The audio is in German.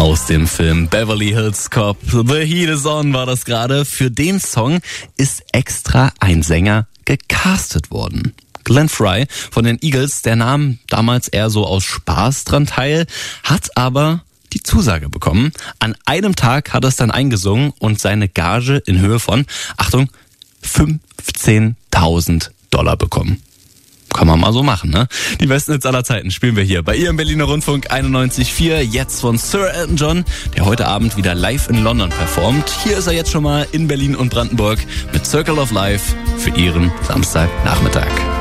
Aus dem Film Beverly Hills Cop, The Heat is On war das gerade. Für den Song ist extra ein Sänger gecastet worden. Glenn Frey von den Eagles, der nahm damals eher so aus Spaß dran teil, hat aber die Zusage bekommen. An einem Tag hat er es dann eingesungen und seine Gage in Höhe von, Achtung, $15.000 bekommen. Kann man mal so machen, ne? Die besten Hits aller Zeiten spielen wir hier bei Ihrem Berliner Rundfunk 91.4. Jetzt von Sir Elton John, der heute Abend wieder live in London performt. Hier ist er jetzt schon mal in Berlin und Brandenburg mit Circle of Life für Ihren Samstagnachmittag.